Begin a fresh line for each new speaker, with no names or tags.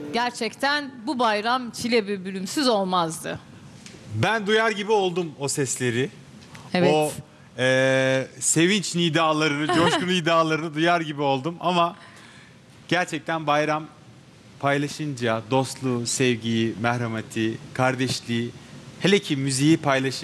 gerçekten bu bayram Çile Bülbülümsüz olmazdı.
Ben duyar gibi oldum o sesleri.
Evet.
O sevinç nidalarını, coşkun nidalarını duyar gibi oldum. Ama gerçekten bayram paylaşınca dostluğu, sevgiyi, merhameti, kardeşliği, hele ki müziği paylaşınca